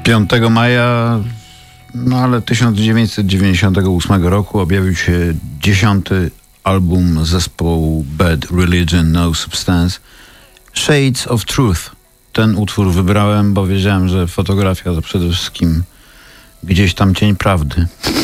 5 maja, ale 1998 roku objawił się 10. album zespołu Bad Religion, No Substance, Shades of Truth. Ten utwór wybrałem, bo wiedziałem, że fotografia to przede wszystkim gdzieś tam cień prawdy.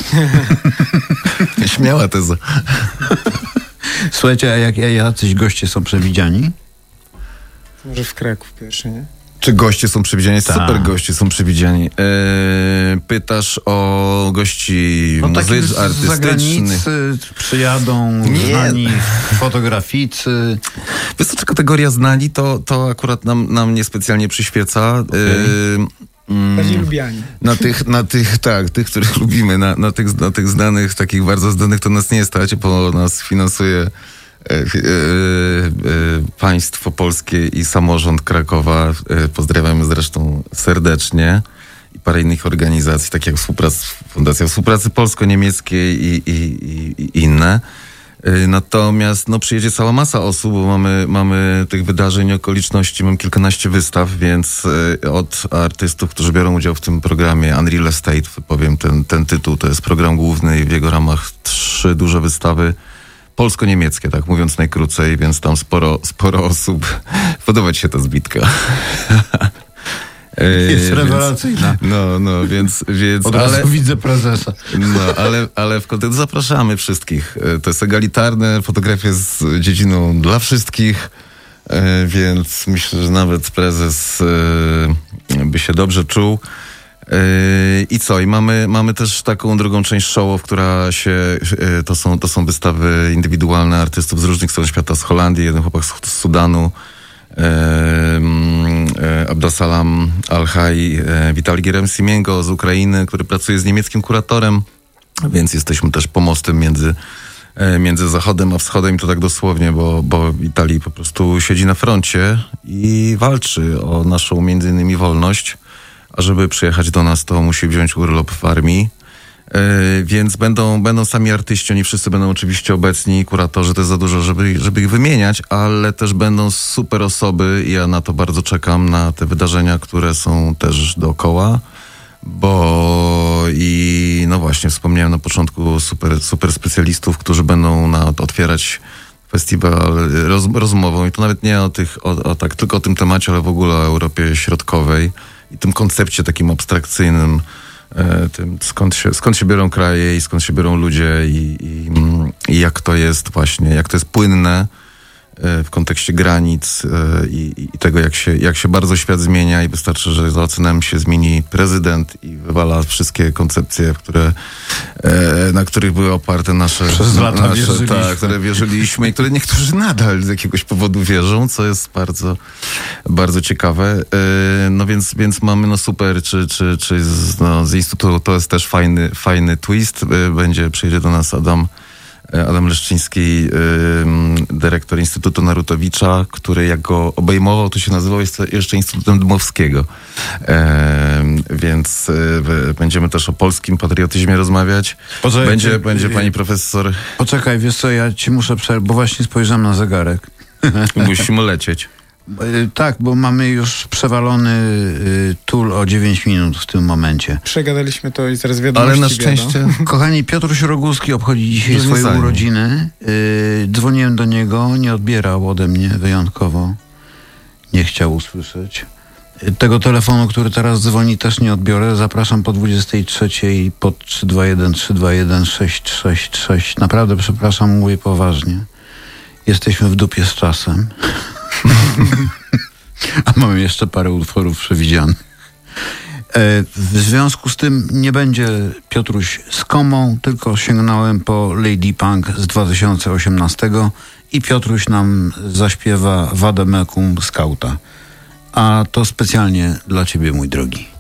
Śmiała teza. Słuchajcie, a jak jacyś goście są przewidziani? Może w Kraków pierwszy, nie? Czy goście są przewidziani? Ta. Super goście są przewidziani. Pytasz o gości artystycznych. Z zagranicy przyjadą znani fotograficy. Wiesz co, kategoria znani to akurat nam niespecjalnie przyświeca. Bardziej lubiani. Tych, których lubimy, na tych znanych, takich bardzo znanych to nas nie stać, bo nas finansuje państwo polskie i samorząd Krakowa. Pozdrawiamy zresztą serdecznie. I parę innych organizacji, takich jak Fundacja Współpracy Polsko-Niemieckiej i inne. Natomiast przyjedzie cała masa osób, bo mamy tych wydarzeń, okoliczności, mam kilkanaście wystaw, więc od artystów, którzy biorą udział w tym programie Unreal Estate, powiem ten tytuł, to jest program główny i w jego ramach 3 duże wystawy polsko-niemieckie, tak mówiąc najkrócej, więc tam sporo osób. Podoba ci się ta zbitka. Jest rewelacyjna. Więc od razu widzę prezesa. Ale w kontekście zapraszamy wszystkich. To jest egalitarne, fotografia jest dziedziną dla wszystkich, więc myślę, że nawet prezes by się dobrze czuł. I co? I mamy też taką drugą część show, która to są wystawy indywidualne artystów z różnych stron świata, z Holandii, jeden chłopak z Sudanu, Abdasalam Al-Hai, Witali Geremsimienko z Ukrainy, który pracuje z niemieckim kuratorem, więc jesteśmy też pomostem między Zachodem a Wschodem i to tak dosłownie, bo Witali po prostu siedzi na froncie i walczy o naszą między innymi wolność, a żeby przyjechać do nas, to musi wziąć urlop w armii. Więc będą sami artyści, oni wszyscy będą oczywiście obecni, kuratorzy, to jest za dużo, żeby ich wymieniać, ale też będą super osoby i ja na to bardzo czekam, na te wydarzenia, które są też dookoła, bo właśnie wspomniałem na początku super specjalistów, którzy będą otwierać festiwal rozmową i to nawet nie tylko o tym temacie, ale w ogóle o Europie Środkowej i tym koncepcie takim abstrakcyjnym, tym skąd się biorą kraje i skąd się biorą ludzie i jak to jest właśnie, jak to jest płynne w kontekście granic i tego, jak się bardzo świat zmienia i wystarczy, że za oceanem się zmieni prezydent i wywala wszystkie koncepcje, na których były oparte przez lata które wierzyliśmy i które niektórzy nadal z jakiegoś powodu wierzą, co jest bardzo, bardzo ciekawe. Więc mamy super, czy z Instytutu, to jest też fajny twist. Przyjedzie do nas Adam Leszczyński, dyrektor Instytutu Narutowicza, który jak go obejmował, to się nazywał jeszcze Instytutem Dmowskiego. Więc będziemy też o polskim patriotyzmie rozmawiać. Będzie pani profesor... Poczekaj, wiesz co, ja ci muszę bo właśnie spojrzałem na zegarek. Musimy lecieć. Tak, bo mamy już przewalony tul o 9 minut w tym momencie. Przegadaliśmy to i zaraz wiadomości. Ale na szczęście... Kochani, Piotruś Roguski obchodzi dzisiaj swoje urodziny. Dzwoniłem do niego, nie odbierał ode mnie wyjątkowo. Nie chciał usłyszeć. Tego telefonu, który teraz dzwoni, też nie odbiorę. Zapraszam po 23 pod 321-321-666. Naprawdę przepraszam, mówię poważnie. Jesteśmy w dupie z czasem. A mamy jeszcze parę utworów przewidzianych. W związku z tym nie będzie Piotruś z Komą, tylko sięgnąłem po Lady Punk z 2018 i Piotruś nam zaśpiewa Vademecum Skauta. A to specjalnie dla ciebie, mój drogi.